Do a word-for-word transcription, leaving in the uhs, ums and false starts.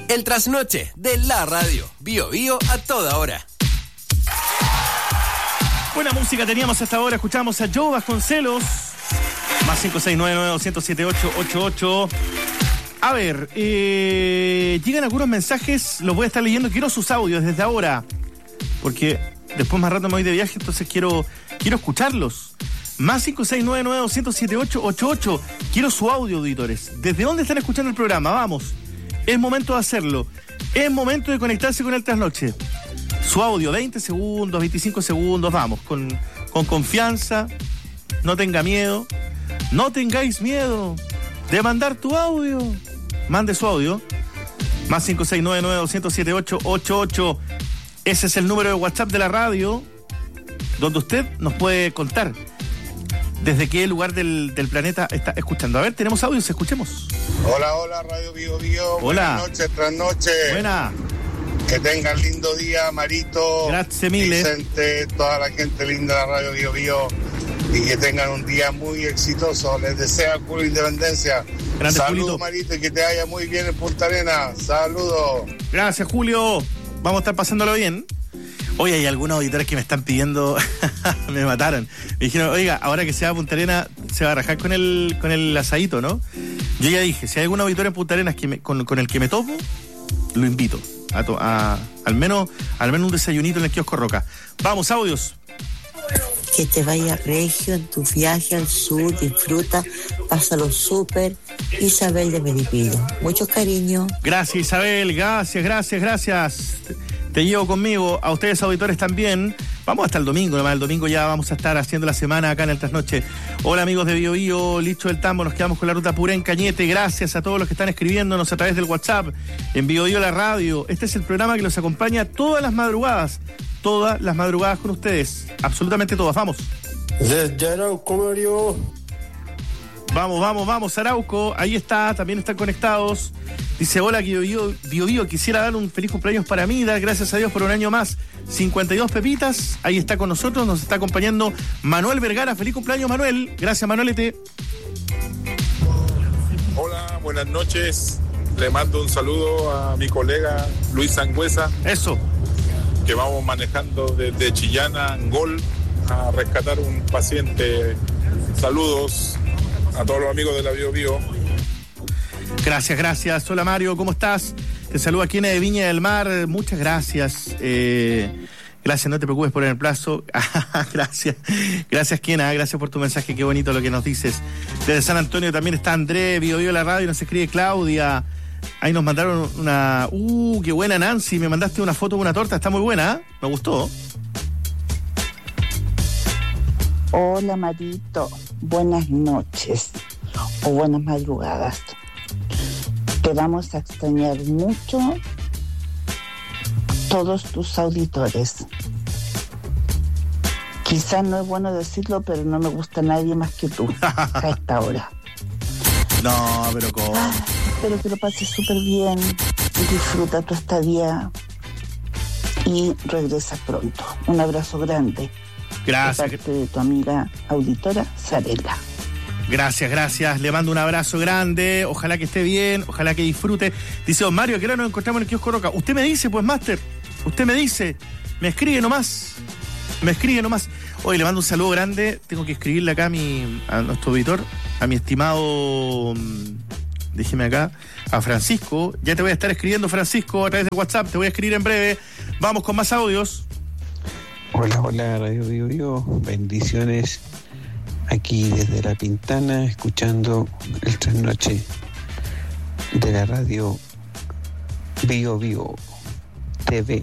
El trasnoche de la radio. Bio Bio a toda hora. Buena música teníamos hasta ahora. Escuchamos a Joe Vasconcelos. Más cinco seis nueve nueve dos cero siete ocho ocho ocho. A ver, eh, llegan algunos mensajes, los voy a estar leyendo. Quiero sus audios desde ahora, porque después más rato me voy de viaje, entonces quiero, quiero escucharlos. Más cinco seis nueve nueve dos cero siete ocho ocho ocho. Quiero su audio, auditores. ¿Desde dónde están escuchando el programa? Vamos. Es momento de hacerlo. Es momento de conectarse con el trasnoche. Su audio, veinte segundos, veinticinco segundos, vamos, con, con confianza. No tenga miedo. No tengáis miedo de mandar tu audio. Mande su audio. Más cinco seis nueve nueve dos cero siete ocho ocho ocho. Ese es el número de WhatsApp de la radio, donde usted nos puede contar desde qué lugar del, del planeta está escuchando. A ver, tenemos audios, escuchemos. Hola, hola, Radio Bio Bio. Hola. Buenas noches, tras noche. Buena. Que tengan lindo día, Marito. Gracias, mille. Vicente, toda la gente linda de la Radio Bio Bio. Y que tengan un día muy exitoso. Les deseo Julio Independencia. Grande, Saludos, Julito. Marito, y que te vaya muy bien en Punta Arenas. Saludos. Gracias, Julio. Vamos a estar pasándolo bien. Hoy hay algunos auditores que me están pidiendo, me mataron. Me dijeron, oiga, ahora que se va a Punta Arenas, se va a rajar con el, con el asadito, ¿no? Yo ya dije, si hay algún auditor en Punta Arenas que me, con, con el que me topo, lo invito. A, to, a al menos al menos un desayunito en el kiosco Roca. Vamos, audios. Que te vaya regio en tu viaje al sur, disfruta, pásalo súper. Isabel de Melipilla. Muchos cariños. Gracias, Isabel, gracias, gracias, gracias. Te llevo conmigo, a ustedes auditores también. Vamos hasta el domingo, nomás el domingo ya vamos a estar haciendo la semana acá en el Trasnoche. Hola amigos de Bio Bio, Licho del Tambo, nos quedamos con la ruta pura en Cañete. Gracias a todos los que están escribiéndonos a través del WhatsApp, en Bio Bio la radio. Este es el programa que los acompaña todas las madrugadas, todas las madrugadas con ustedes, absolutamente todas, vamos. Desde Arauco, Mario. Vamos, vamos, vamos, Arauco, ahí está, también están conectados. Dice, hola, Bio Bio, Bio Bio, quisiera dar un feliz cumpleaños para mí, dar gracias a Dios por un año más. cincuenta y dos pepitas, ahí está con nosotros, nos está acompañando Manuel Vergara. Feliz cumpleaños, Manuel. Gracias, Manuelete. Hola, buenas noches. Le mando un saludo a mi colega Luis Sangüesa. Eso. Que vamos manejando desde Chillán a Angol a rescatar un paciente. Saludos a todos los amigos de la Bio Bio. Gracias, gracias. Hola, Mario, ¿cómo estás? Te saludo aquí en de Viña del Mar. Muchas gracias. Eh, gracias, no te preocupes por el plazo. Gracias. Gracias, Kiena. Gracias por tu mensaje. Qué bonito lo que nos dices. Desde San Antonio también está André, Bio Bio la radio, nos escribe Claudia. Ahí nos mandaron una... ¡Uh, qué buena, Nancy! Me mandaste una foto de una torta. Está muy buena, ¿eh? Me gustó. Hola, Marito. Buenas noches o buenas madrugadas. Te vamos a extrañar mucho, todos tus auditores. Quizás no es bueno decirlo, pero no me gusta nadie más que tú a esta hora. No, pero ¿cómo? Ah, espero que lo pases súper bien, disfruta tu estadía y regresa pronto. Un abrazo grande. Gracias. De parte de tu amiga auditora, Sarela. Gracias, gracias. Le mando un abrazo grande. Ojalá que esté bien, ojalá que disfrute. Dice don Mario, que ahora nos encontramos en el kiosco Roca. Usted me dice, pues, Master. Usted me dice. Me escribe nomás. Me escribe nomás. Oye, le mando un saludo grande. Tengo que escribirle acá a, mi, a nuestro auditor, a mi estimado... Déjeme acá, a Francisco. Ya te voy a estar escribiendo, Francisco, a través de WhatsApp. Te voy a escribir en breve. Vamos con más audios. Hola, hola, Radio Bio Bio. Bendiciones. Aquí desde La Pintana, escuchando el trasnoche de la radio Bio Bio T V.